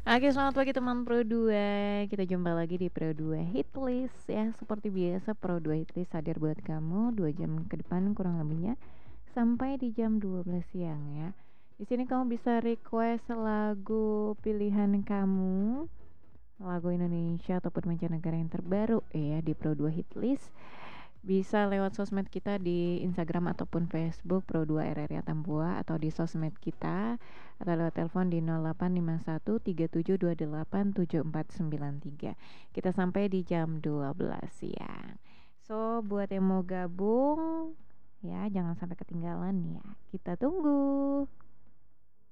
Oke, selamat pagi teman Pro 2. Kita jumpa lagi di Pro 2 Hit List ya. Seperti biasa Pro 2 Hit List hadir buat kamu 2 jam ke depan kurang lebihnya sampai di jam 12 siang ya. Di sini kamu bisa request lagu pilihan kamu, lagu Indonesia ataupun mancanegara yang terbaru ya di Pro 2 Hit List. Bisa lewat sosmed kita di Instagram ataupun Facebook Pro2 RRI Tambua atau di sosmed kita atau lewat telepon di 085137287493. Kita sampai di jam 12 siang. So, buat yang mau gabung ya jangan sampai ketinggalan ya. Kita tunggu.